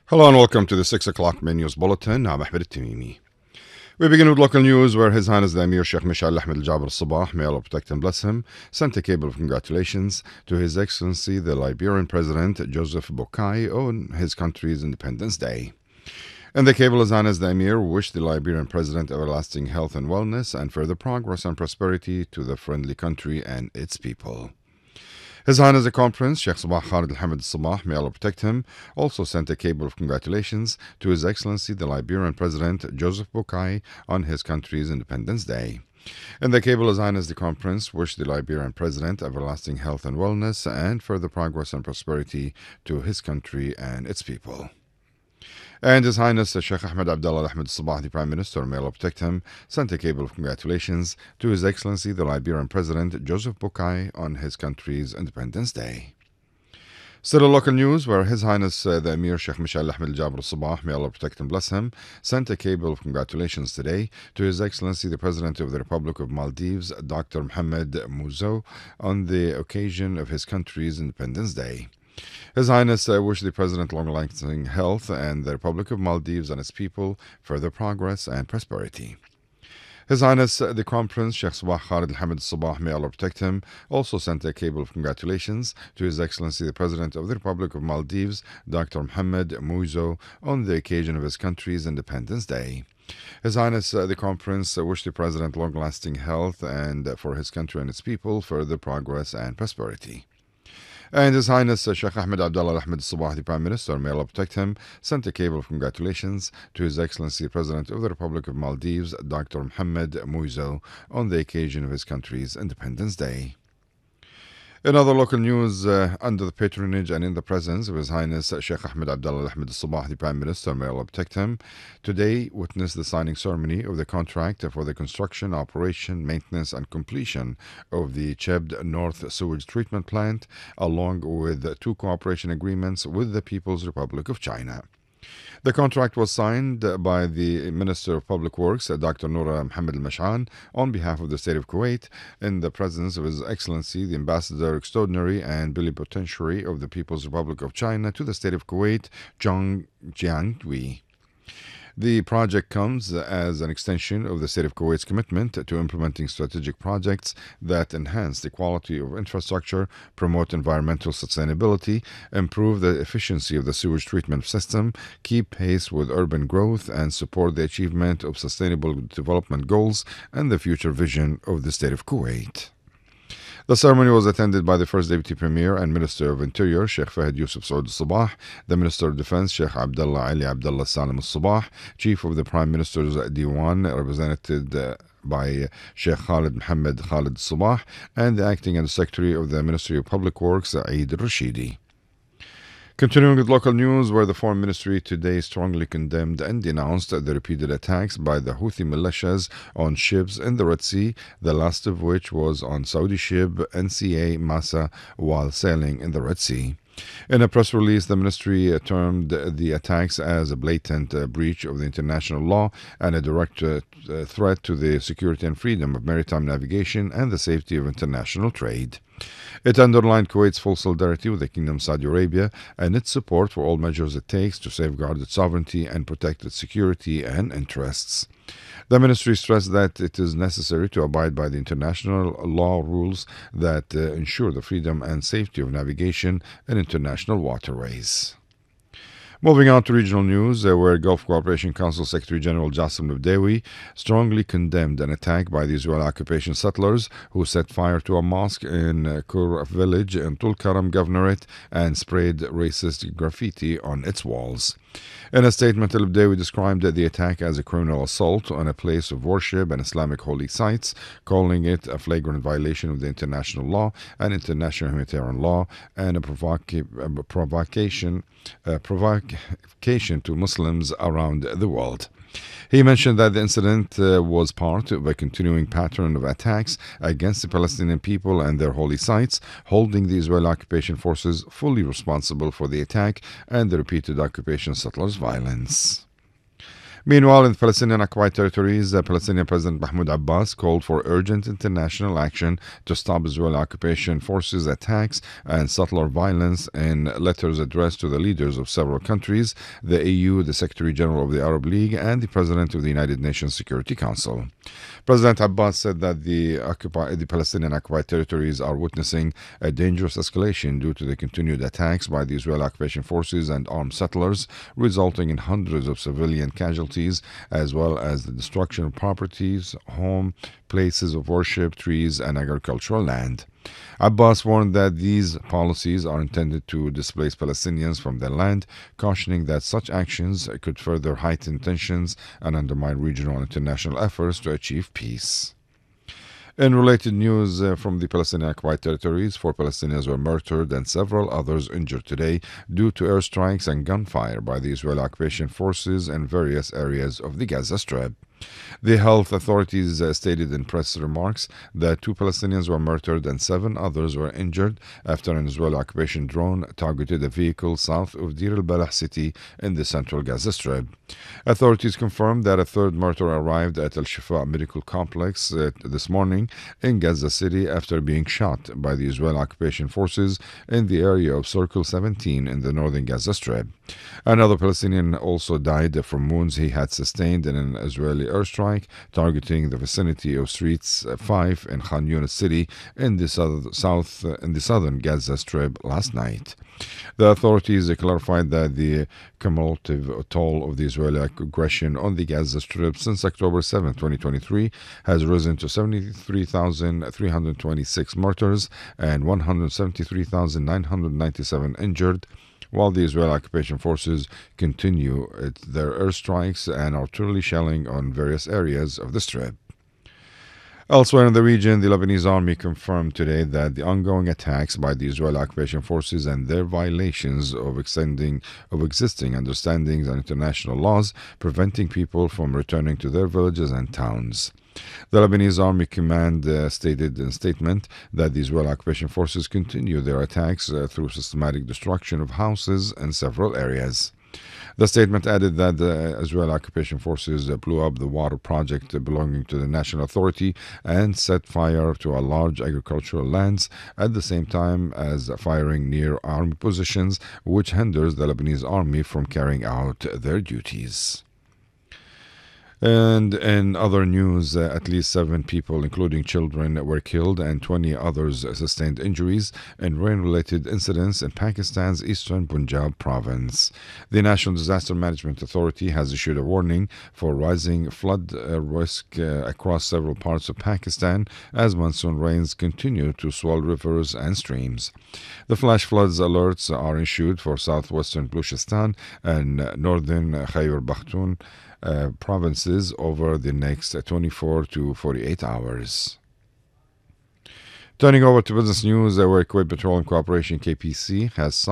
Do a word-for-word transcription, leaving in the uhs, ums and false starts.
Hello and welcome to the six o'clock Main News Bulletin. I'm Ahmed Al-Tamimi. We begin with local news where His Highness the Emir Sheikh Mishal Ahmed Al-Jaber Al-Sabah, may Allah protect and bless him, sent a cable of congratulations to His Excellency the Liberian President Joseph Boakai on his country's Independence Day. In the cable, His Highness the Emir wished the Liberian President everlasting health and wellness and further progress and prosperity to the friendly country and its people. His Highness the Conference, Sheikh Sabah Khalid Al-Hamid Al-Sabah, may Allah protect him, also sent a cable of congratulations to His Excellency the Liberian President Joseph Boakai on his country's Independence Day. In the cable, His Highness the Conference wished the Liberian President everlasting health and wellness and further progress and prosperity to his country and its people. And His Highness Sheikh Ahmed Abdullah Ahmed Sabah, the Prime Minister, may Allah protect him, sent a cable of congratulations to His Excellency the Liberian President Joseph Boakai on his country's Independence Day. Still in local news, where His Highness uh, the Emir Sheikh Mishal Ahmed Al-Jaber Al-Sabah, may Allah protect and bless him, sent a cable of congratulations today to His Excellency the President of the Republic of Maldives, Doctor Mohamed Mouzo, on the occasion of his country's Independence Day. His Highness uh, wished the President long-lasting health and the Republic of Maldives and its people further progress and prosperity. His Highness uh, the Crown Prince Sheikh Sabah Khalid Al-Hamid Al-Sabah, may Allah protect him, also sent a cable of congratulations to His Excellency the President of the Republic of Maldives, Doctor Mohamed Mouzo, on the occasion of his country's Independence Day. His Highness uh, the Crown Prince uh, wished the President long-lasting health and uh, for his country and its people further progress and prosperity. And His Highness uh, Sheikh Ahmed Abdullah Ahmed Sabah, the Prime Minister, may Allah protect him, sent a cable of congratulations to His Excellency the President of the Republic of Maldives, Doctor Mohamed Mouzo, on the occasion of his country's Independence Day. In other local news, uh, under the patronage and in the presence of His Highness Sheikh Ahmed Abdullah Ahmed Sabah, the Prime Minister, may Allah protect him, today witnessed the signing ceremony of the contract for the construction, operation, maintenance, and completion of the Chebd North Sewage Treatment Plant, along with two cooperation agreements with the People's Republic of China. The contract was signed by the Minister of Public Works, Doctor Noura Mohammed Al-Mash'an, on behalf of the State of Kuwait, in the presence of His Excellency the Ambassador Extraordinary and Plenipotentiary of the People's Republic of China to the State of Kuwait, Zhang Jianghui. The project comes as an extension of the State of Kuwait's commitment to implementing strategic projects that enhance the quality of infrastructure, promote environmental sustainability, improve the efficiency of the sewage treatment system, keep pace with urban growth, and support the achievement of sustainable development goals and the future vision of the State of Kuwait. The ceremony was attended by the First Deputy Premier and Minister of Interior, Sheikh Fahd Yusuf Saud Al-Sabah, the Minister of Defense, Sheikh Abdullah Ali Abdullah Salim Al-Sabah, Chief of the Prime Minister's Diwan, represented uh, by Sheikh Khalid Mohammed Khalid Al-Sabah, and the Acting Secretary of the Ministry of Public Works, Eid Al-Rashidi. Continuing with local news, where the Foreign Ministry today strongly condemned and denounced the repeated attacks by the Houthi militias on ships in the Red Sea, the last of which was on Saudi ship N C A Masa while sailing in the Red Sea. In a press release, the ministry uh, termed the attacks as a blatant uh, breach of the international law and a direct uh, uh, threat to the security and freedom of maritime navigation and the safety of international trade. It underlined Kuwait's full solidarity with the Kingdom of Saudi Arabia and its support for all measures it takes to safeguard its sovereignty and protect its security and interests. The ministry stressed that it is necessary to abide by the international law rules that uh, ensure the freedom and safety of navigation in international waterways. Moving on to regional news, uh, where Gulf Cooperation Council Secretary General Jassim Nabdawi strongly condemned an attack by the Israeli occupation settlers who set fire to a mosque in uh, Kur village in Tulkaram Governorate and sprayed racist graffiti on its walls. In a statement, Al-Abdawi described the attack as a criminal assault on a place of worship and Islamic holy sites, calling it a flagrant violation of the international law and international humanitarian law and a, provoca- a provocation, a provocation to Muslims around the world. He mentioned that the incident uh, was part of a continuing pattern of attacks against the Palestinian people and their holy sites, holding the Israeli occupation forces fully responsible for the attack and the repeated occupation settlers' violence. Meanwhile, in the Palestinian occupied territories, uh, Palestinian President Mahmoud Abbas called for urgent international action to stop Israeli occupation forces' attacks and settler violence in letters addressed to the leaders of several countries, the E U, the Secretary General of the Arab League, and the President of the United Nations Security Council. President Abbas said that the, occupy, the Palestinian occupied territories are witnessing a dangerous escalation due to the continued attacks by the Israeli occupation forces and armed settlers, resulting in hundreds of civilian casualties, as well as the destruction of properties, home, places of worship, trees, and agricultural land. Abbas warned that these policies are intended to displace Palestinians from their land, cautioning that such actions could further heighten tensions and undermine regional and international efforts to achieve peace. In related news uh, from the Palestinian occupied territories, four Palestinians were murdered and several others injured today due to airstrikes and gunfire by the Israeli occupation forces in various areas of the Gaza Strip. The health authorities uh, stated in press remarks that two Palestinians were murdered and seven others were injured after an Israeli occupation drone targeted a vehicle south of Deir al-Balah city in the central Gaza Strip. Authorities confirmed that a third murder arrived at Al-Shifa Medical Complex uh, this morning in Gaza City after being shot by the Israeli occupation forces in the area of Circle seventeen in the northern Gaza Strip. Another Palestinian also died from wounds he had sustained in an Israeli airstrike targeting the vicinity of Streets five in Khan Yunis city in the south, south uh, in the southern Gaza Strip last night. The authorities clarified that the cumulative toll of the Israeli aggression on the Gaza Strip since October seventh, twenty twenty-three has risen to seventy-three thousand three hundred twenty-six murders and one hundred seventy-three thousand nine hundred ninety-seven injured, while the Israeli occupation forces continue their airstrikes and artillery shelling on various areas of the Strip. Elsewhere in the region, the Lebanese army confirmed today that the ongoing attacks by the Israeli occupation forces and their violations of extending of existing understandings and international laws preventing people from returning to their villages and towns. The Lebanese Army Command uh, stated in a statement that the Israeli occupation forces continue their attacks uh, through systematic destruction of houses in several areas. The statement added that the Israeli occupation forces blew up the water project belonging to the National Authority and set fire to a large agricultural lands at the same time as firing near army positions, which hinders the Lebanese army from carrying out their duties. And in other news, uh, at least seven people, including children, were killed and twenty others sustained injuries in rain-related incidents in Pakistan's eastern Punjab province. The National Disaster Management Authority has issued a warning for rising flood uh, risk uh, across several parts of Pakistan as monsoon rains continue to swell rivers and streams. The flash floods alerts are issued for southwestern Baluchistan and uh, northern uh, Khyber Pakhtunkhwa Uh, provinces over the next twenty-four to forty-eight hours. Turning over to business news, uh, where Kuwait Petroleum Corporation K P C has